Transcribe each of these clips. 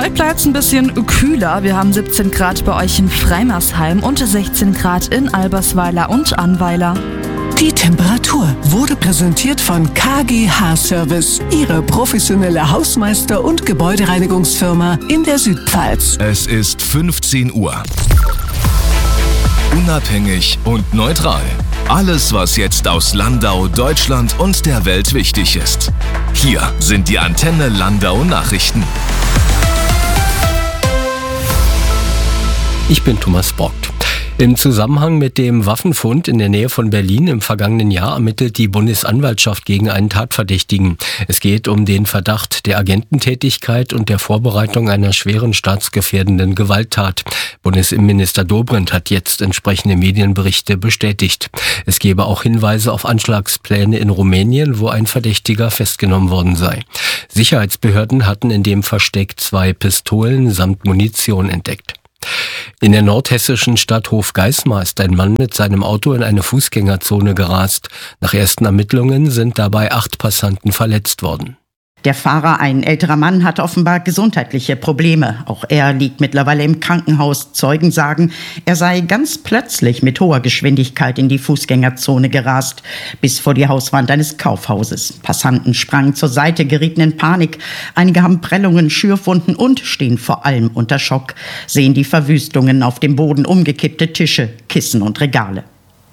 Heute bleibt es ein bisschen kühler. Wir haben 17 Grad bei euch in Freimersheim und 16 Grad in Albersweiler und Annweiler. Die Temperatur wurde präsentiert von KGH Service, Ihre professionelle Hausmeister- und Gebäudereinigungsfirma in der Südpfalz. Es ist 15 Uhr. Unabhängig und neutral. Alles, was jetzt aus Landau, Deutschland und der Welt wichtig ist. Hier sind die Antenne Landau Nachrichten. Ich bin Thomas Bock. Im Zusammenhang mit dem Waffenfund in der Nähe von Berlin im vergangenen Jahr ermittelt die Bundesanwaltschaft gegen einen Tatverdächtigen. Es geht um den Verdacht der Agententätigkeit und der Vorbereitung einer schweren staatsgefährdenden Gewalttat. Bundesinnenminister Dobrindt hat jetzt entsprechende Medienberichte bestätigt. Es gebe auch Hinweise auf Anschlagspläne in Rumänien, wo ein Verdächtiger festgenommen worden sei. Sicherheitsbehörden hatten in dem Versteck 2 Pistolen samt Munition entdeckt. In der nordhessischen Stadt Hofgeismar ist ein Mann mit seinem Auto in eine Fußgängerzone gerast. Nach ersten Ermittlungen sind dabei 8 Passanten verletzt worden. Der Fahrer, ein älterer Mann, hat offenbar gesundheitliche Probleme. Auch er liegt mittlerweile im Krankenhaus. Zeugen sagen, er sei ganz plötzlich mit hoher Geschwindigkeit in die Fußgängerzone gerast, bis vor die Hauswand eines Kaufhauses. Passanten sprangen zur Seite, gerieten in Panik. Einige haben Prellungen, Schürfwunden und stehen vor allem unter Schock, sehen die Verwüstungen auf dem Boden, umgekippte Tische, Kissen und Regale.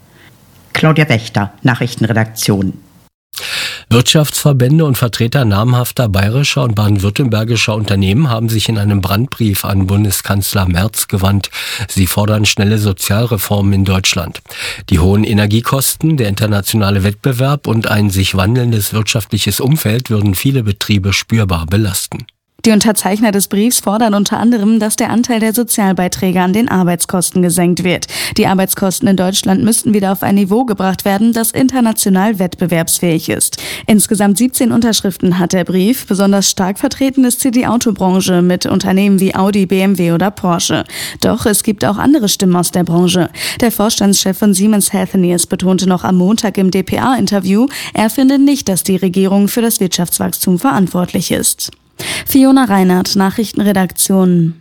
Claudia Wächter, Nachrichtenredaktion. Wirtschaftsverbände und Vertreter namhafter bayerischer und baden-württembergischer Unternehmen haben sich in einem Brandbrief an Bundeskanzler Merz gewandt. Sie fordern schnelle Sozialreformen in Deutschland. Die hohen Energiekosten, der internationale Wettbewerb und ein sich wandelndes wirtschaftliches Umfeld würden viele Betriebe spürbar belasten. Die Unterzeichner des Briefs fordern unter anderem, dass der Anteil der Sozialbeiträge an den Arbeitskosten gesenkt wird. Die Arbeitskosten in Deutschland müssten wieder auf ein Niveau gebracht werden, das international wettbewerbsfähig ist. Insgesamt 17 Unterschriften hat der Brief. Besonders stark vertreten ist hier die Autobranche mit Unternehmen wie Audi, BMW oder Porsche. Doch es gibt auch andere Stimmen aus der Branche. Der Vorstandschef von Siemens Healthineers betonte noch am Montag im dpa-Interview, er finde nicht, dass die Regierung für das Wirtschaftswachstum verantwortlich ist. Fiona Reinhardt, Nachrichtenredaktion.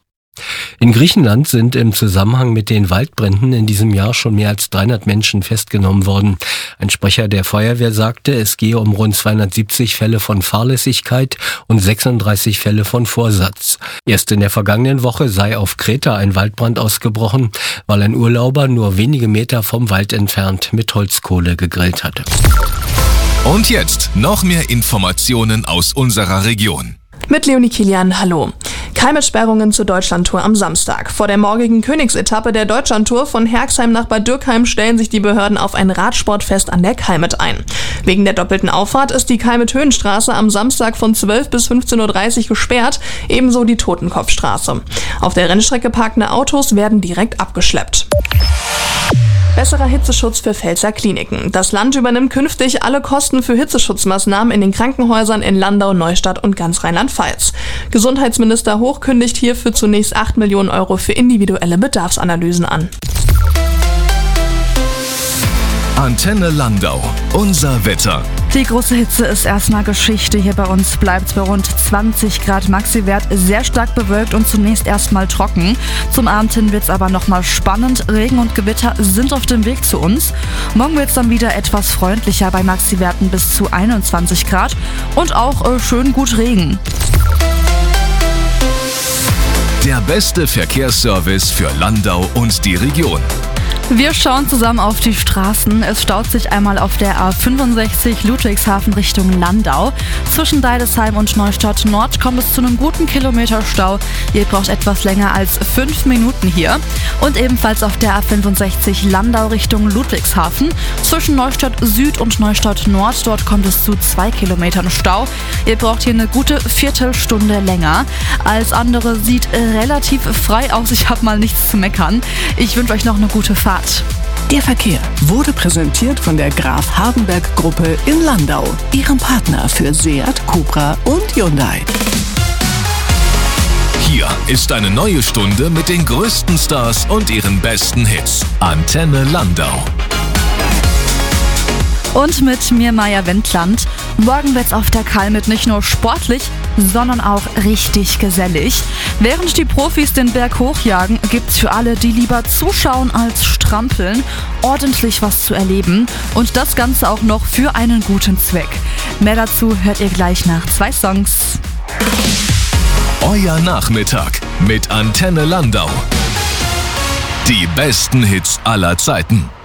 In Griechenland sind im Zusammenhang mit den Waldbränden in diesem Jahr schon mehr als 300 Menschen festgenommen worden. Ein Sprecher der Feuerwehr sagte, es gehe um rund 270 Fälle von Fahrlässigkeit und 36 Fälle von Vorsatz. Erst in der vergangenen Woche sei auf Kreta ein Waldbrand ausgebrochen, weil ein Urlauber nur wenige Meter vom Wald entfernt mit Holzkohle gegrillt hatte. Und jetzt noch mehr Informationen aus unserer Region. Mit Leonie Kilian, hallo. Keine Sperrungen zur Deutschlandtour am Samstag. Vor der morgigen Königsetappe der Deutschlandtour von Herxheim nach Bad Dürkheim stellen sich die Behörden auf ein Radsportfest an der Kalmet ein. Wegen der doppelten Auffahrt ist die Kalmet-Höhenstraße am Samstag von 12 bis 15.30 Uhr gesperrt, ebenso die Totenkopfstraße. Auf der Rennstrecke parkende Autos werden direkt abgeschleppt. Besserer Hitzeschutz für Pfälzer Kliniken. Das Land übernimmt künftig alle Kosten für Hitzeschutzmaßnahmen in den Krankenhäusern in Landau, Neustadt und ganz Rheinland-Pfalz. Gesundheitsminister Hoch kündigt hierfür zunächst 8 Millionen Euro für individuelle Bedarfsanalysen an. Antenne Landau. Unser Wetter. Die große Hitze ist erstmal Geschichte. Hier bei uns bleibt es bei rund 20 Grad Maxiwert, sehr stark bewölkt und zunächst erstmal trocken. Zum Abend hin wird es aber nochmal spannend. Regen und Gewitter sind auf dem Weg zu uns. Morgen wird es dann wieder etwas freundlicher bei Maxiwerten bis zu 21 Grad und auch schön gut Regen. Der beste Verkehrsservice für Landau und die Region. Wir schauen zusammen auf die Straßen. Es staut sich einmal auf der A65 Ludwigshafen Richtung Landau. Zwischen Deidesheim und Neustadt Nord kommt es zu einem guten Kilometerstau. Ihr braucht etwas länger als 5 Minuten hier. Und ebenfalls auf der A65 Landau Richtung Ludwigshafen. Zwischen Neustadt Süd und Neustadt Nord, dort kommt es zu 2 Kilometern Stau. Ihr braucht hier eine gute Viertelstunde länger. Alles andere sieht relativ frei aus. Ich habe mal nichts zu meckern. Ich wünsche euch noch eine gute Fahrt. Der Verkehr wurde präsentiert von der Graf Hardenberg Gruppe in Landau, ihrem Partner für Seat, Cupra und Hyundai. Hier ist eine neue Stunde mit den größten Stars und ihren besten Hits. Antenne Landau. Und mit mir Maja Wendland. Morgen wird's auf der Kalmit nicht nur sportlich, sondern auch richtig gesellig. Während die Profis den Berg hochjagen, gibt's für alle, die lieber zuschauen als strampeln, ordentlich was zu erleben. Und das Ganze auch noch für einen guten Zweck. Mehr dazu hört ihr gleich nach 2 Songs. Euer Nachmittag mit Antenne Landau. Die besten Hits aller Zeiten.